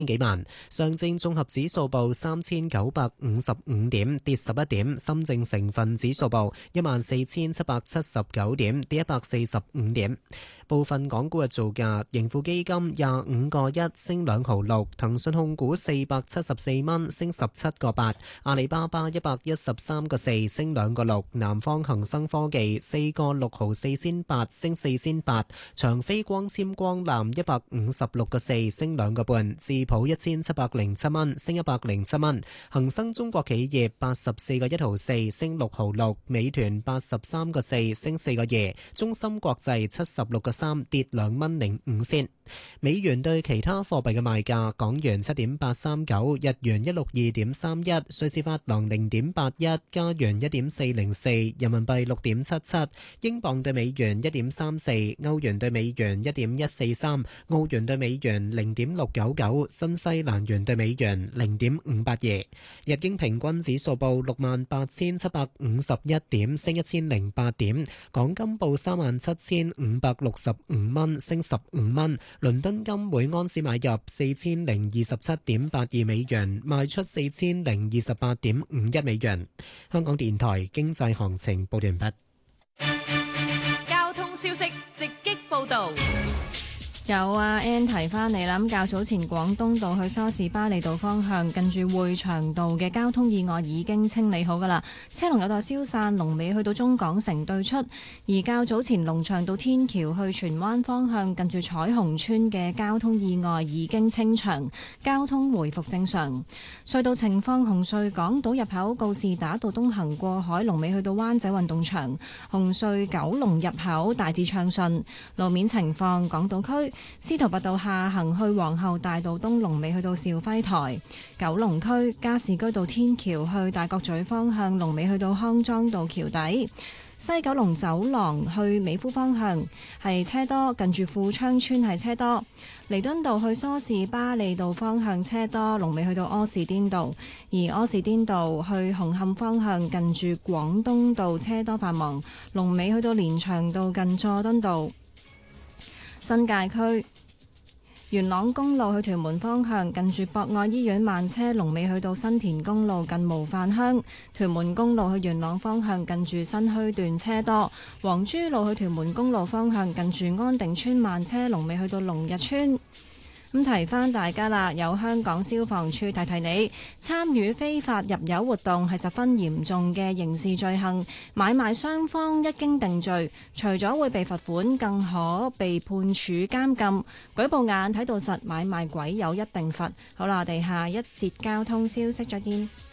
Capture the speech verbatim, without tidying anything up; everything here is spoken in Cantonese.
幾萬。上證綜合指數報三千九百五十五點，跌十一點。深證成分指數報一萬四千七百七十九點，跌一百四十五點。部分港股嘅造價：盈富基金廿五個一升兩毫六，騰訊控股四百七十四蚊升十七個八，阿里巴巴一百一十三個四升兩個六，南方恒生科技四個六毫四仙八升四仙八，長飛光纖光纜一百五十六個四升兩個半，智普一千七百零七蚊升一百零七蚊，恒生中國企業八十四個一毫四升六毫六，美團八十三個四升四個二，中芯國際七十六個三跌兩蚊零五仙。美元對其他貨幣嘅賣價：港元七點八三九，日元一六二點三一，瑞士法郎零點八一，加元一點四零四，人民幣六點七七，英鎊對美元一點三四，歐元對美元一點一四三，澳元對美元零點六九九，新西蘭元對美元零點五八二。日經平均指數報六萬八千七百五十一點，升一千零八點。港金報三萬七千五百六十五蚊，升十五蚊。倫敦金每安士買入四千零二十七點八二美元，賣出四千零二十八點五一美元。香港電台經濟行情報完畢。 交通消息直擊報道。 有啊 Ann 提翻你啦，咁較早前廣東道去梳士巴利道方向近住匯祥道嘅交通意外已經清理好噶啦，車龍有待消散，龍尾去到中港城對出。而較早前龍翔道天橋去荃灣方向近住彩虹村嘅交通意外已經清場，交通回復正常。隧道情況：紅隧港島入口告士打道東行過海，龍尾去到灣仔運動場；紅隧九龍入口大致暢順。路面情況：港島區司徒拔道下行去皇后大道東，龍尾去到肇輝台；九龍區加士居道天橋去大角咀方向，龍尾去到康莊道橋底；西九龍走廊去美孚方向係車多，近住富昌村係車多；彌敦道去梳士巴利道方向車多，龍尾去到柯士甸道；而柯士甸道去紅磡方向近住廣東道車多繁忙，龍尾去到連翔道近佐敦道。新界區元朗公路去屯門方向近住博愛醫院慢車，龍尾去到新田公路近模範鄉；屯門公路去元朗方向近住新墟段車多；黃珠路去屯門公路方向近住安定村慢車，龍尾去到龍日村。咁提翻大家啦，有香港消防處提提你，參與非法入油活動係十分嚴重嘅刑事罪行，買賣雙方一經定罪，除咗會被罰款，更可被判處監禁。舉報眼睇到實，買賣鬼有一定罰。好啦，我哋下一節交通消息再見。